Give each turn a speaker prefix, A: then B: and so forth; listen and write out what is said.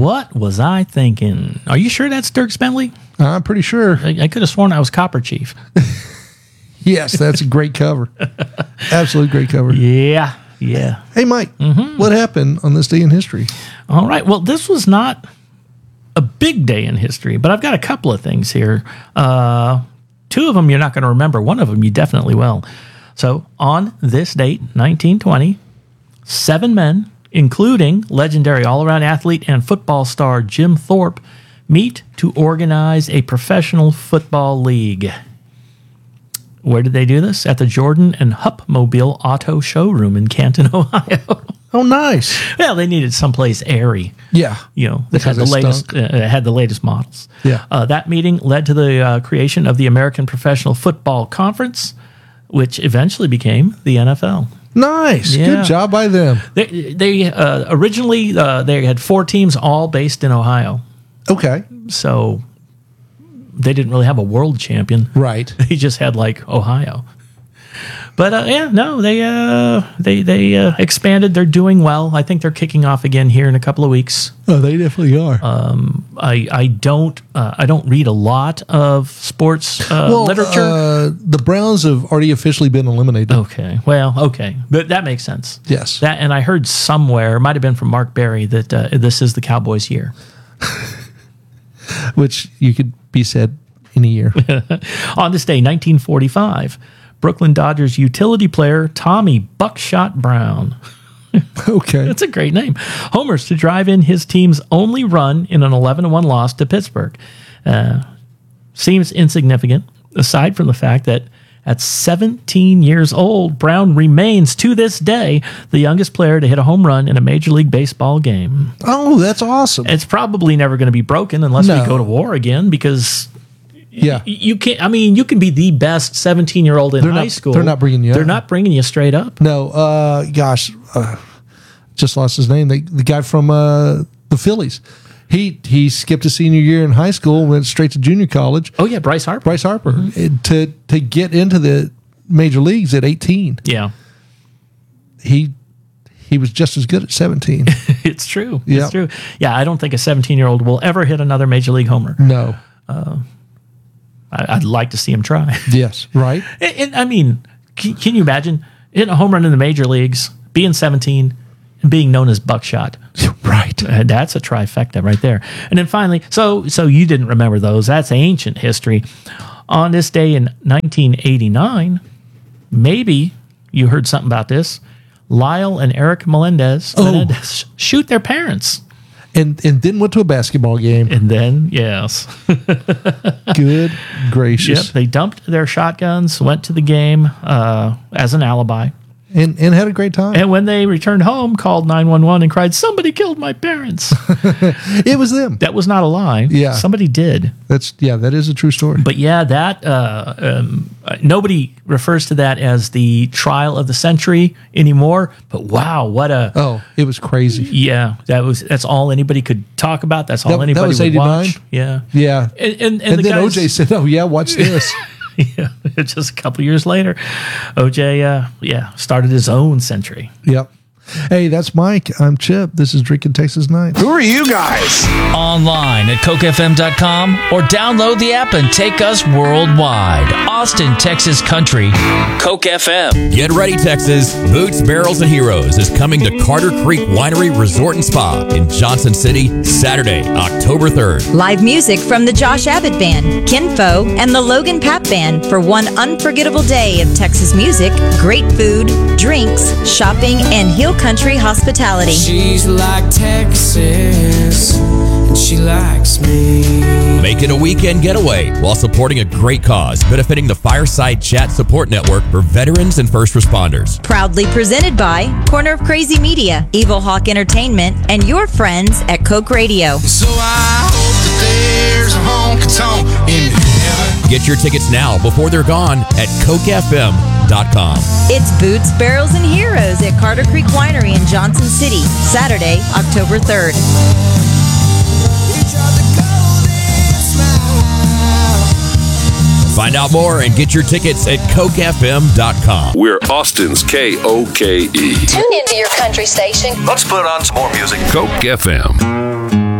A: What was I thinking? Are you sure that's Dirk Bentley?
B: I'm pretty sure.
A: I could have sworn I was Copper Chief.
B: Yes, that's a great cover. Absolute great cover.
A: Yeah.
B: Hey, Mike, what happened on this day in history?
A: All right. Well, this was not a big day in history, but I've got a couple of things here. Two of them you're not going to remember. One of them you definitely will. So on this date, 1920, 7 men, including legendary all-around athlete and football star Jim Thorpe, meet to organize a professional football league. Where did they do this? At the Jordan and Hupmobile Auto Showroom in Canton, Ohio.
B: Oh, nice.
A: Well, they needed someplace airy.
B: Yeah.
A: That had the latest models.
B: Yeah.
A: That meeting led to the creation of the American Professional Football Conference, which eventually became the NFL.
B: Nice.
A: Yeah.
B: Good job by them.
A: They originally they had 4 teams, all based in Ohio.
B: Okay.
A: So they didn't really have a world champion.
B: Right.
A: They just had like Ohio. But they expanded. They're doing well. I think they're kicking off again here in a couple of weeks.
B: Oh, they definitely are.
A: I don't read a lot of sports literature.
B: The Browns have already officially been eliminated.
A: Okay, but that makes sense.
B: Yes.
A: That, and I heard somewhere, it might have been from Mark Berry, that this is the Cowboys' year.
B: Which you could be said in a year.
A: On this day, 1945, Brooklyn Dodgers utility player Tommy Buckshot Brown.
B: Okay.
A: That's a great name. Homers to drive in his team's only run in an 11-1 loss to Pittsburgh. Seems insignificant, aside from the fact that at 17 years old, Brown remains, to this day, the youngest player to hit a home run in a Major League Baseball game.
B: Oh, that's awesome.
A: It's probably never going to be broken unless we go to war again, because you can't. I mean, you can be the best 17-year-old in high school.
B: They're not bringing you up.
A: They're not bringing you straight up.
B: No. Just lost his name. The guy from the Phillies. He skipped his senior year in high school, went straight to junior college.
A: Oh yeah, Bryce Harper.
B: Mm-hmm. To get into the major leagues at 18.
A: Yeah,
B: he was just as good at 17.
A: It's true.
B: Yep.
A: It's true. Yeah, I don't think a 17-year-old will ever hit another major league homer.
B: No.
A: I'd like to see him try.
B: Yes, right.
A: And I mean, can you imagine hitting a home run in the major leagues, being 17, and being known as Buckshot?
B: Right.
A: That's a trifecta right there. And then finally, so you didn't remember those. That's ancient history. On this day in 1989, maybe you heard something about this. Lyle and Eric Melendez shoot their parents.
B: And then went to a basketball game.
A: And then, yes.
B: Good gracious.
A: Yep, they dumped their shotguns, went to the game as an alibi.
B: And had a great time.
A: And when they returned home, called 911 and cried, "Somebody killed my parents."
B: It was them.
A: That was not a lie.
B: Yeah.
A: Somebody did.
B: That is a true story.
A: But yeah, that nobody refers to that as the trial of the century anymore. But wow,
B: it was crazy.
A: Yeah, that's all anybody could talk about. That's all anybody
B: was
A: would
B: 89?
A: watch. Yeah.
B: Yeah.
A: And
B: then
A: guys,
B: OJ said, "Oh yeah, watch this."
A: Yeah, just a couple years later, OJ, started his own century.
B: Yep. Hey, that's Mike. I'm Chip. This is Drinking Texas Night.
C: Who are you guys?
D: Online at cokefm.com or download the app and take us worldwide. Austin, Texas Country, Coke FM.
E: Get ready, Texas. Boots, Barrels, and Heroes is coming to Carter Creek Winery Resort and Spa in Johnson City, Saturday, October 3rd.
F: Live music from the Josh Abbott Band, Kinfo, and the Logan Pap Band for one unforgettable day of Texas music, great food, drinks, shopping, and hill country hospitality.
G: She's like Texas, and she likes me.
E: Make it a weekend getaway while supporting a great cause, benefiting the Fireside Chat Support Network for veterans and first responders.
F: Proudly presented by Corner of Crazy Media, Evil Hawk Entertainment, and your friends at Coke Radio.
G: So I hope that there's a honky-tonk in heaven.
E: Get your tickets now before they're gone at cokefm.com.
F: It's Boots, Barrels, and Heroes at Carter Creek Winery in Johnson City, Saturday, October 3rd.
E: Find out more and get your tickets at cokefm.com.
C: We're Austin's KOKE.
H: Tune into your country station.
C: Let's put on some more music. Coke FM.